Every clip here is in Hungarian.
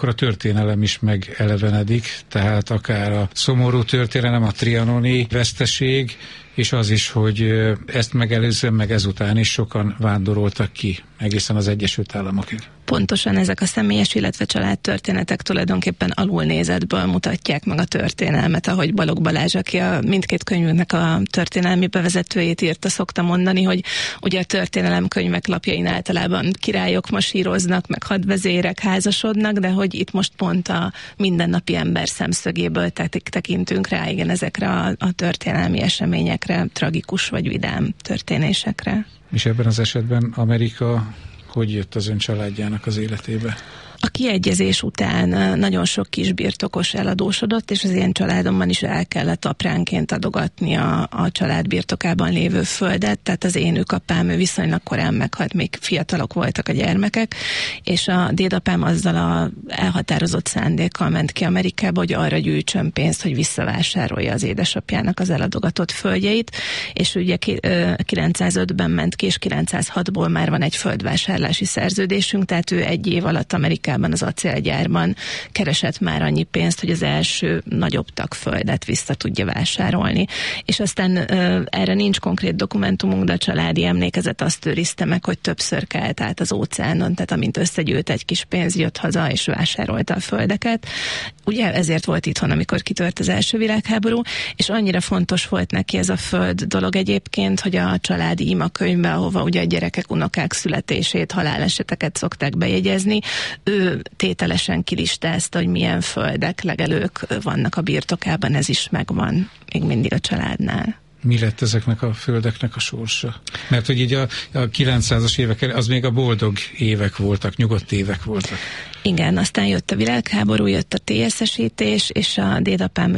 akkor a történelem is megelevenedik, tehát akár a szomorú történelem, a trianoni veszteség, és az is, hogy ezt megelőzően, meg ezután is sokan vándoroltak ki egészen az Egyesült Államokig. Pontosan ezek a személyes, illetve családtörténetek tulajdonképpen alulnézetből mutatják meg a történelmet, ahogy Balogh Balázs, aki a mindkét könyvünknek a történelmi bevezetőjét írta, szokta mondani, hogy ugye a történelemkönyvek lapjain általában királyok masíroznak, meg hadvezérek házasodnak, de hogy itt most pont a mindennapi ember szemszögéből tekintünk rá, igen, ezekre a történelmi eseményekre, tragikus vagy vidám történésekre. És ebben az esetben Amerika hogy jött az ön családjának az életébe? A kiegyezés után nagyon sok kisbirtokos eladósodott, és az én családomban is el kellett apránként adogatni a család birtokában lévő földet, tehát az én apám, ő viszonylag korán meghalt, még fiatalok voltak a gyermekek, és a dédapám azzal a elhatározott szándékkal ment ki Amerikába, hogy arra gyűjtsön pénzt, hogy visszavásárolja az édesapjának az eladogatott földjeit, és ugye 905-ben ment ki, és 906-ból már van egy földvásárlási szerződésünk, tehát ő egy év alatt Amerikában az acélgyárban keresett már annyi pénzt, hogy az első nagyobb tagföldet vissza tudja vásárolni. És aztán erre nincs konkrét dokumentumunk, de a családi emlékezet azt őrizte meg, hogy többször kelt át az óceánon, tehát amint összegyűlt egy kis pénz, jött haza és vásárolta a földeket. Ugye ezért volt itthon, amikor kitört az első világháború, és annyira fontos volt neki ez a föld dolog egyébként, hogy a családi imakönyvbe, ahova ugye a gyerekek, unokák születését, haláleseteket szokták bejegyezni, ő tételesen kilistázta, hogy milyen földek, legelők vannak a birtokában, ez is megvan még mindig a családnál. Mi lett ezeknek a földeknek a sorsa? Mert hogy így a 900-as évek, az még a boldog évek voltak, nyugodt évek voltak. Igen, aztán jött a világháború, jött a TSZ-esítés, és a dédapám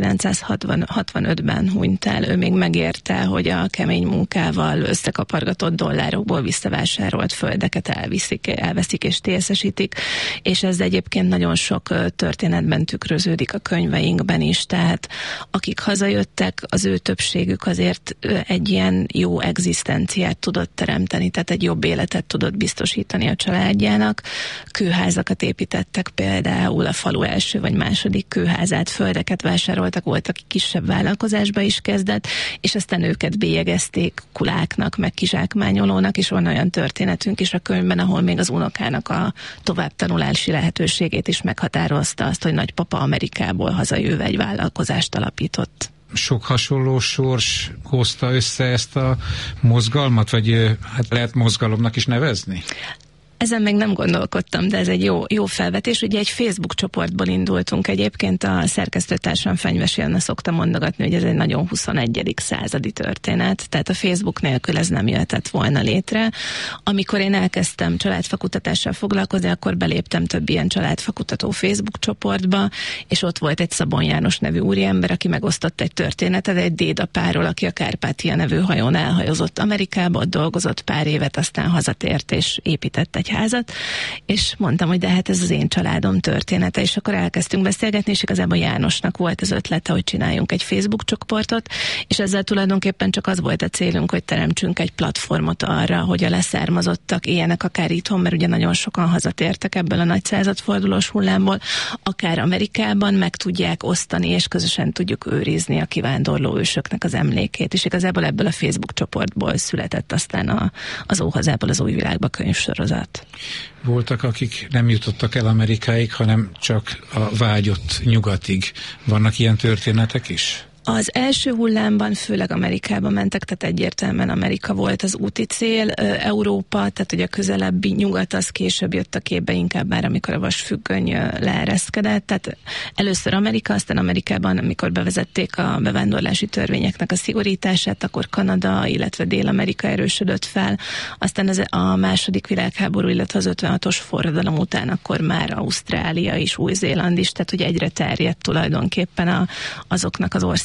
1965-ben hunyt el. Ő még megérte, hogy a kemény munkával összekapargatott dollárokból visszavásárolt földeket elveszik és TSZ-esítik, és ez egyébként nagyon sok történetben tükröződik a könyveinkben is, tehát akik hazajöttek, az ő többségük azért egy ilyen jó egzisztenciát tudott teremteni, tehát egy jobb életet tudott biztosítani a családjának. Kőházakat építettek például, a falu első vagy második kőházát, földeket vásároltak, volt, aki kisebb vállalkozásba is kezdett, és aztán őket bélyegezték kuláknak, meg kizsákmányolónak, és van olyan történetünk is a könyvben, ahol még az unokának a továbbtanulási lehetőségét is meghatározta azt, hogy nagypapa Amerikából hazajöve egy vállalkozást alapított. Sok hasonló sors hozta össze ezt a mozgalmat, vagy hát lehet mozgalomnak is nevezni? Ezen még nem gondolkodtam, de ez egy jó felvetés. Ugye egy Facebook csoportból indultunk egyébként, a szerkesztőtársam Fenyves Janna szokta mondogatni, hogy ez egy nagyon 21. századi történet, tehát a Facebook nélkül ez nem jöhetett volna létre. Amikor én elkezdtem családfakutatással foglalkozni, akkor beléptem több ilyen családfakutató Facebook csoportba, és ott volt egy Szabon János nevű úriember, aki megosztott egy történetet egy dédapáról, aki a Kárpátia nevű hajón elhajózott Amerikába, ott dolgozott pár évet, aztán hazatért és épített egy házat, és mondtam, hogy de hát ez az én családom története, és akkor elkezdtünk beszélgetni, és igazából Jánosnak volt az ötlete, hogy csináljunk egy Facebook csoportot, és ezzel tulajdonképpen csak az volt a célunk, hogy teremtsünk egy platformot arra, hogy a leszármazottak éljenek akár itthon, mert ugye nagyon sokan hazatértek ebből a nagy századfordulós hullámból, akár Amerikában meg tudják osztani, és közösen tudjuk őrizni a kivándorló ősöknek az emlékét, és igazából ebből a Facebook csoportból született aztán az Óhazából az új világba könyvsorozat. Voltak, akik nem jutottak el Amerikáig, hanem csak a vágyott nyugatig. Vannak ilyen történetek is? Az első hullámban főleg Amerikába mentek, tehát egyértelműen Amerika volt az úti cél. Európa, tehát ugye a közelebbi nyugat az később jött a képbe, inkább már amikor a vasfüggöny leereszkedett. Tehát először Amerika, aztán Amerikában, amikor bevezették a bevándorlási törvényeknek a szigorítását, akkor Kanada, illetve Dél-Amerika erősödött fel. Aztán a második világháború, illetve az 56-os forradalom után akkor már Ausztrália is, Új-Zéland is, tehát ugye egyre terjedt tulajdonképpen azoknak az országoknak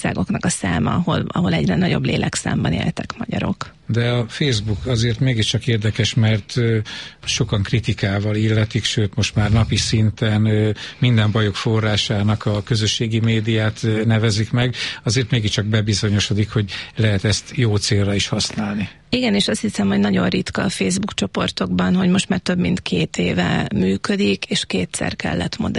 országoknak a száma, ahol egyre nagyobb lélekszámban éltek magyarok. De a Facebook azért mégiscsak érdekes, mert sokan kritikával illetik, sőt most már napi szinten minden bajok forrásának a közösségi médiát nevezik meg, azért mégiscsak bebizonyosodik, hogy lehet ezt jó célra is használni. Igen, és azt hiszem, hogy nagyon ritka a Facebook csoportokban, hogy most már több mint 2 éve működik, és 2-szer kellett